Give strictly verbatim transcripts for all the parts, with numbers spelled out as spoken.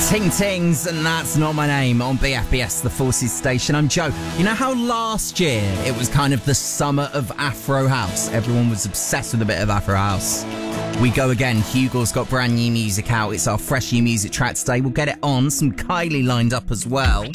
Ting Tings, and that's not my name on B F B S, the Forces station. I'm Joe. You know how last year it was kind of the summer of Afro House? Everyone was obsessed with a bit of Afro House. We go again. Hugo's got brand new music out. It's our fresh new music track today. We'll get it on. Some Kylie lined up as well.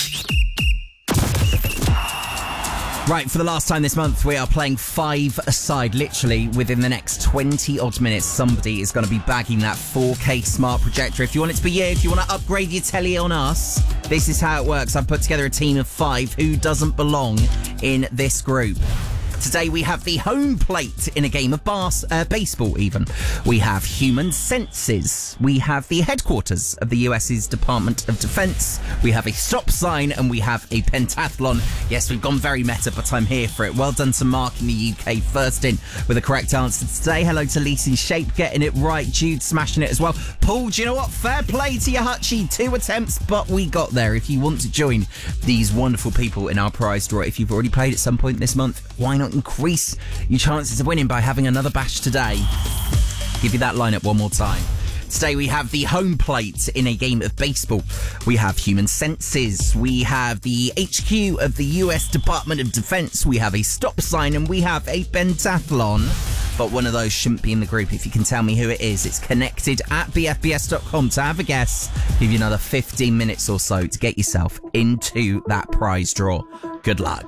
Right, for the last time this month, we are playing five aside. Literally, within the next twenty odd minutes, somebody is going to be bagging that four K smart projector. If you want it to be you, if you want to upgrade your telly on us, this is how it works. I've put together a team of five. Who doesn't belong in this group? Today we have the home plate in a game of bas- uh, baseball even. We have human senses. We have the headquarters of the U S's Department of Defense. We have a stop sign and we have a pentathlon. Yes, we've gone very meta, but I'm here for it. Well done to Mark in the U K, first in with the correct answer today. Hello to Lisa in Shape, getting it right. Jude smashing it as well. Paul, do you know what? Fair play to you, Hutchie. Two attempts, but we got there. If you want to join these wonderful people in our prize draw, if you've already played at some point this month, why not increase your chances of winning by having another bash today? Give you that lineup one more time. Today we have the home plate in a game of baseball. We have human senses. We have the H Q of the U S Department of Defense. We have a stop sign and we have a pentathlon. But one of those shouldn't be in the group. If you can tell me who it is, it's connected at b f b s dot com to have a guess. Give you another fifteen minutes or so to get yourself into that prize draw. Good luck.